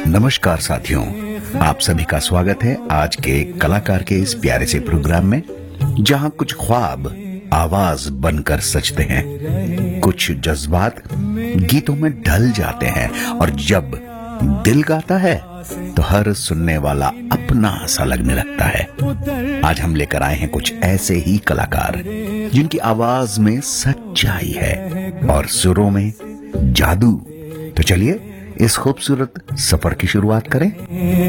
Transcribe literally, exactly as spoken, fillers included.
नमस्कार साथियों, आप सभी का स्वागत है आज के कलाकार के इस प्यारे से प्रोग्राम में, जहां कुछ ख्वाब आवाज बनकर सजते हैं, कुछ जज्बात गीतों में ढल जाते हैं और जब दिल गाता है तो हर सुनने वाला अपना सा लगने लगता है। आज हम लेकर आए हैं कुछ ऐसे ही कलाकार जिनकी आवाज में सच्चाई है और सुरों में जादू। तो चलिए इस खूबसूरत सफर की शुरुआत करें।